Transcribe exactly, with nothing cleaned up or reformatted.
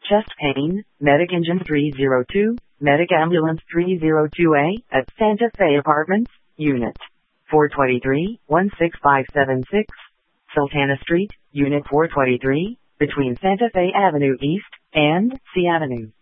chest pain, Medic Engine three oh two, Medic Ambulance three oh two A, at Santa Fe Apartments, Unit four twenty-three, one six five seven six, Sultana Street, Unit four twenty-three, between Santa Fe Avenue East and C Avenue.